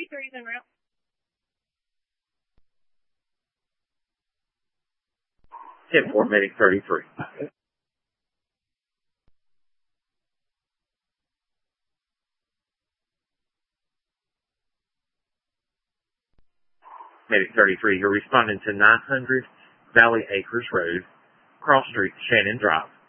33 is en route. 10-4, Medic 33. Medic 33, you're responding to 900 Valley Acres Road, Cross Street, Shannon Drive.